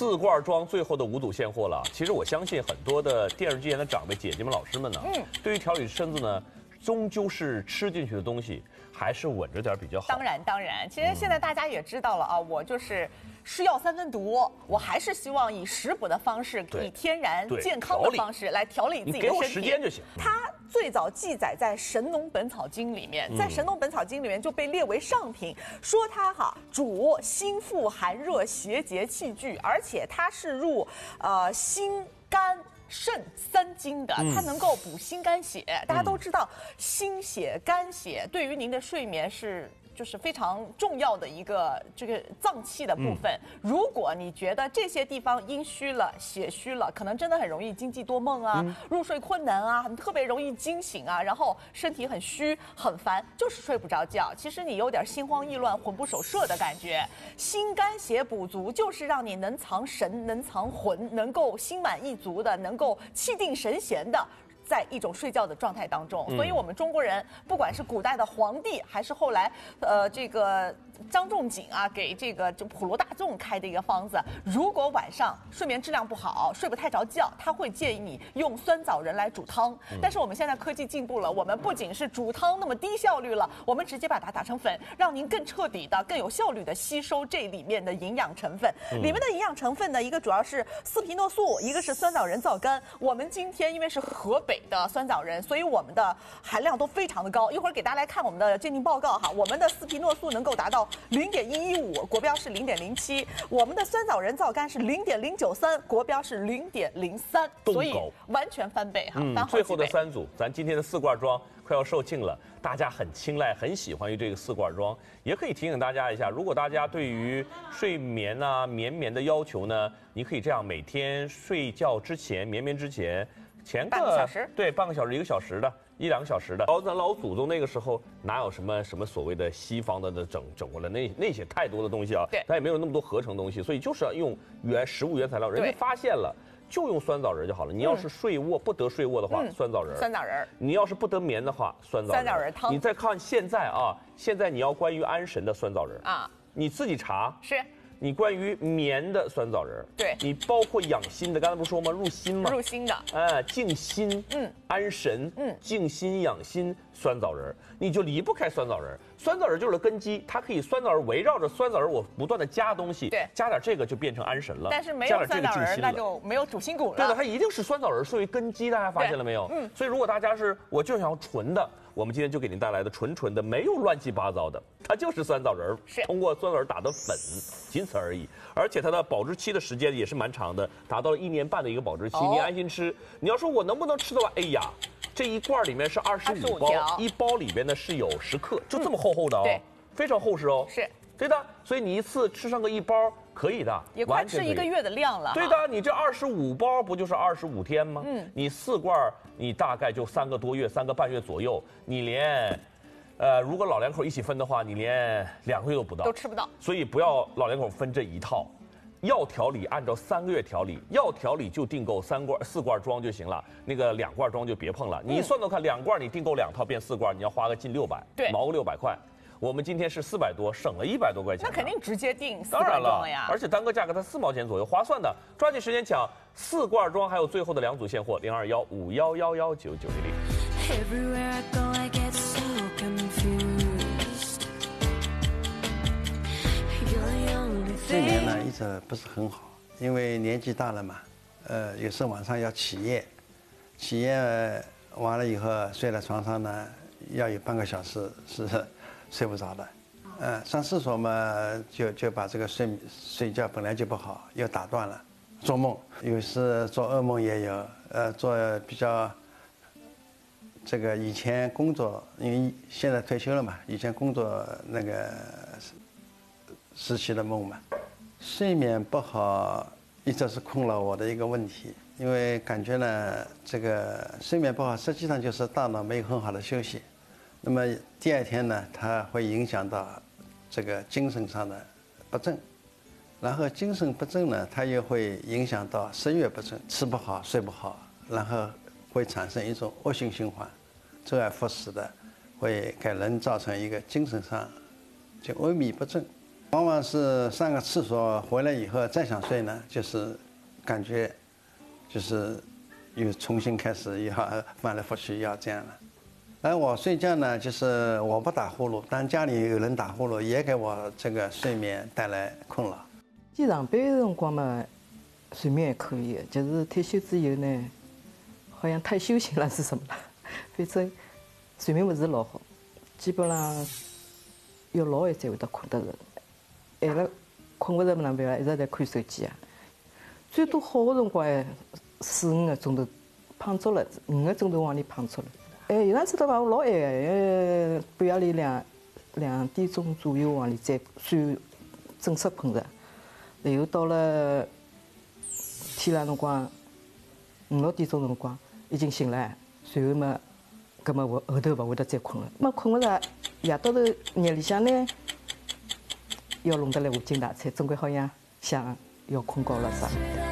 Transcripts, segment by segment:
4罐装最后的5组现货了。其实我相信很多的电视机前的长辈、姐姐们、老师们呢，对于调理身子呢，终究是吃进去的东西，还是稳着点比较好。 当然，其实现在大家也知道了啊，我就是是药3分毒，我还是希望以食补的方式，以天然健康的方式来调理自己的身体。 你给我时间就行。 它最早记载在《神农本草经》里面，在《神农本草经》里面就被列为上品，说它主心腹寒热邪结气聚，而且它是入心肝肾3经的，它能够补心肝血。大家都知道，心血、肝血对于您的睡眠就是非常重要的一个这个脏器的部分。如果你觉得这些地方阴虚了、血虚了，可能真的很容易经悸多梦啊、入睡困难啊，特别容易惊醒啊，然后身体很虚、很烦，就是睡不着觉。其实你有点心慌意乱、魂不守舍的感觉。心肝血补足，就是让你能藏神、能藏魂，能够心满意足的，能够气定神闲的。在一种睡觉的状态当中，所以我们中国人不管是古代的皇帝，还是后来这个张仲景啊给这个普罗大众开的一个方子，如果晚上睡眠质量不好，睡不太着觉，他会建议你用酸枣仁来煮汤。但是我们现在科技进步了，我们不仅是煮汤那么低效率了，我们直接把它打成粉，让您更彻底的、更有效率的吸收这里面的营养成分。里面的营养成分呢，一个主要是司皮诺素，一个是酸枣仁皂苷。我们今天因为是河北的酸枣仁，所以我们的含量都非常的高。一会儿给大家来看我们的鉴定报告哈，我们的司皮诺素能够达到0.115，国标是0.07；我们的酸枣仁皂苷是0.093，国标是0.03，所以完全翻倍哈，翻好几倍。 最后的3组，咱今天的4罐装快要售罄了，大家很青睐，很喜欢于这个4罐装。也可以提醒大家一下，如果大家对于睡眠啊、绵绵的要求呢，你可以这样，每天睡觉之前、绵绵之前。前半个小时， 对，半个小时、1个小时的，1、2个小时的。咱老祖宗那个时候哪有什么所谓的西方的整过来那些太多的东西啊？ 对， 它也没有那么多合成东西，所以就是要用食物原材料。人家发现了，就用酸枣仁就好了。你要是不得睡卧的话，酸枣仁；你要是不得眠的话，酸枣仁汤。你再看现在啊，现在你要关于安神的酸枣仁啊，你自己查是。 你关于眠的酸枣仁， 对你包括养心的，刚才不是说吗？入心吗？ 入心的， 静心，安神，静心养心，酸枣仁，你就离不开酸枣仁。酸枣仁就是根基，它可以酸枣仁围绕着酸枣仁，我不断的加东西， 对， 加点这个就变成安神了。 但是没有酸枣仁，那就没有主心骨了。 对的，它一定是酸枣仁作为根基，大家发现了没有？所以如果大家我就想要纯的。我们今天就给您带来的纯的，没有乱七八糟的，它就是酸枣仁，通过酸枣仁打的粉，仅此而已。而且它的保质期的时间也是蛮长的，达到了1年半的一个保质期，你安心吃。你要说我能不能吃得完？哎呀，这一罐里面是25包，一包里边呢是有10克，就这么厚厚的哦，非常厚实哦。 是。 对的，所以你一次吃上个1包可以的， 也快吃1个月的量了。 对的，你这25包不就是25天吗？你4罐，你大概就3个多月、3个半月左右，你连，如果老两口一起分的话，你连2个月都不到， 都吃不到。 所以不要老两口分这一套。要调理按照3个月调理，要调理就订购4罐装就行了，那个2罐装就别碰了。你一算算看，2罐你订购2套变4罐，你要花个近600， 对， 毛个600块。我们今天是400多，省了100多块钱。 那肯定直接订4 当然罐装呀， 而且单个价格才4毛钱左右，划算的。抓紧时间抢4罐装，还有最后的2组现货 ，0211999900。睡眠呢一直不是很好，因为年纪大了嘛，有时候晚上要起夜完了以后睡在床上呢。要有半个小时是睡不着的，上厕所嘛就把这个睡觉本来就不好，又打断了，做梦有时做噩梦也有，做比较这个以前工作，因为现在退休了嘛，以前工作那个时期的梦嘛，睡眠不好一直是困扰我的一个问题，因为感觉呢这个睡眠不好实际上就是大脑没有很好的休息。那么第2天呢，它会影响到这个精神上的不振，然后精神不振呢，它又会影响到食欲不振，吃不好睡不好，然后会产生一种恶性循环，周而复始的，会给人造成一个精神上就萎靡不振。 往往是上个厕所回来以后再想睡呢，就是感觉就是又重新开始要翻来覆去要这样了。而我睡觉呢，就是我不打呼噜，但家里有人打呼噜，也给我这个睡眠带来困扰。 去上班的辰光嘛，睡眠还可以，就是退休之后呢，好像太休息了是什么了？反正睡眠不是老好，基本上要老晚才会得困得着。晚了困不着哪办法，一直在看手机啊。最多好的辰光还4-5个钟头，胖足了，5个钟头往里胖足了。有趟子的话我老晚个，半夜里2点钟左右往里再算正式困着。然后到了天亮辰光，5-6点钟辰光已经醒了，随后嘛，搿么我后头勿会得再困了。么困勿着，夜到头夜里向呢，要弄得来无精打采，总归好像想要困觉了啥。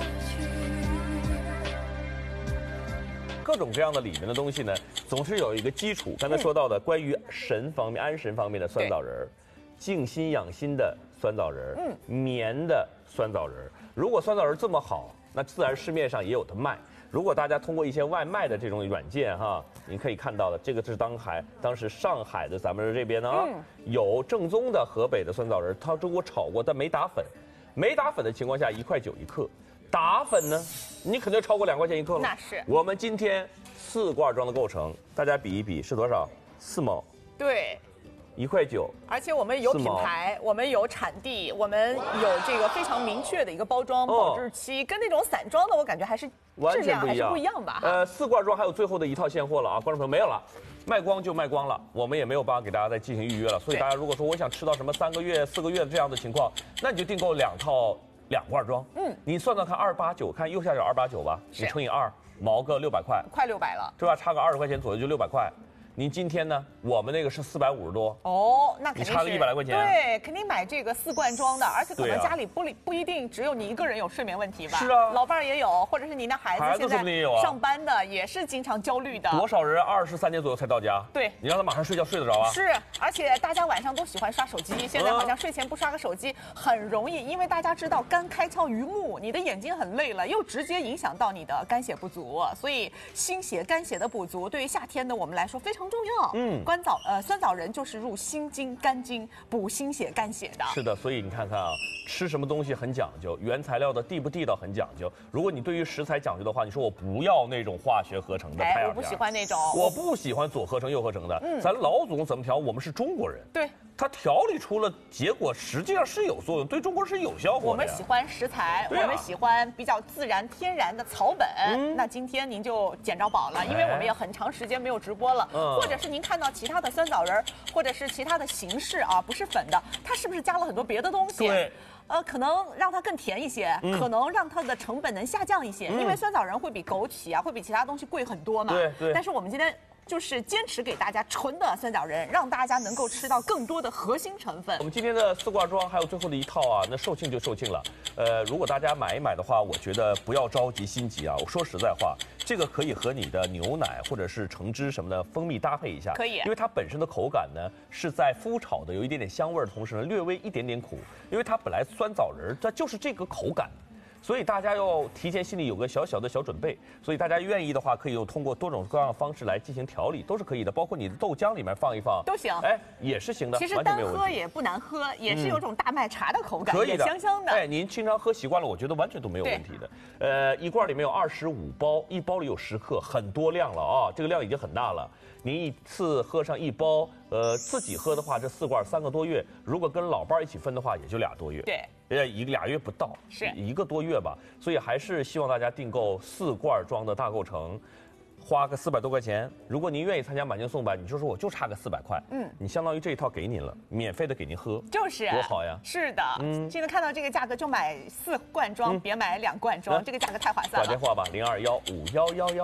各种各样的里面的东西呢，总是有一个基础。刚才说到的关于神方面、安神方面的酸枣仁儿，静心养心的酸枣仁儿，眠的酸枣仁儿。如果酸枣仁儿这么好，那自然市面上也有的卖。如果大家通过一些外卖的这种软件哈，你可以看到的，这个是当时上海的咱们这边呢有正宗的河北的酸枣仁儿，它中国炒过，但没打粉。没打粉的情况下，1块9一克。打粉呢，你肯定超过2块钱一克了。 那是。 我们今天4罐装的构成，大家比一比是多少？4毛。 对。 1块9。 而且我们有品牌，我们有产地，我们有这个非常明确的一个包装保质期，跟那种散装的我感觉还是质量还是不一样吧。 4罐装还有最后的一套现货了啊，观众朋友没有了。卖光就卖光了，我们也没有办法给大家再进行预约了。所以大家如果说我想吃到什么3个月、4个月的这样的情况，那你就订购2套2罐装。你算算看，289，看右下角289吧，你乘以2，毛个600块， 快600了， 对吧？差个20块钱左右就600块。您今天呢？我们那个是450多哦，那肯定是差个100来块钱。 对，肯定买这个4罐装的，而且可能家里不一定只有你一个人有睡眠问题吧？ 是啊， 老伴儿也有，或者是您的孩子现在上班的也是经常焦虑的。 多少人23点左右才到家？ 对， 你让他马上睡觉睡得着啊？ 是，而且大家晚上都喜欢刷手机，现在好像睡前不刷个手机很容易，因为大家知道肝开窍于目，你的眼睛很累了，又直接影响到你的肝血不足，所以心血、肝血的补足对于夏天的我们来说非常重要。酸枣仁就是入心经、肝经，补心血、肝血的。 是的，所以你看看啊，吃什么东西很讲究，原材料的地不地道很讲究。如果你对于食材讲究的话，你说我不要那种化学合成的太阳我不喜欢那种， 我不喜欢左合成右合成的。咱老祖宗怎么调？我们是中国人， 对， 他调理出了结果，实际上是有作用，对中国人是有效果的。 我们喜欢食材，我们喜欢比较自然天然的草本。那今天您就捡着宝了，因为我们也很长时间没有直播了，或者是您看到其他的酸枣仁，或者是其他的形式啊，不是粉的，它是不是加了很多别的东西？ 对。 可能让它更甜一些，可能让它的成本能下降一些，因为酸枣仁会比枸杞啊，会比其他东西贵很多嘛。 对。 但是我们今天就是坚持给大家纯的酸枣仁，让大家能够吃到更多的核心成分。 我们今天的4罐装还有最后的一套啊，那售罄就售罄了。如果大家买一买的话，我觉得不要着急心急啊。我说实在话，这个可以和你的牛奶或者是橙汁什么的蜂蜜搭配一下， 可以， 因为它本身的口感呢是在麸炒的有一点点香味的同时呢，略微一点点苦，因为它本来酸枣仁它就是这个口感。所以大家要提前心里有个小准备，所以大家愿意的话，可以通过多种各样的方式来进行调理，都是可以的。包括你的豆浆里面放一放都行， 也是行的。 其实单喝也不难喝，也是有种大麦茶的口感， 可以的， 香香的。 您经常喝习惯了，我觉得完全都没有问题的。一罐里面有25包，一包里有10克，很多量了啊，这个量已经很大了。您一次喝上1包，自己喝的话，这4罐3个多月，如果跟老伴一起分的话，也就2多月。 对。 2月不到， 是 1个多月吧，所以还是希望大家订购4罐装的大构成，花个400多块钱。如果您愿意参加买进送百，你就说我就差个400块，你相当于这一套给您了，免费的给您喝， 就是多好呀！ 是的，现在看到这个价格就买4罐装，别买2罐装，这个价格太划算了。 打电话吧，02151111。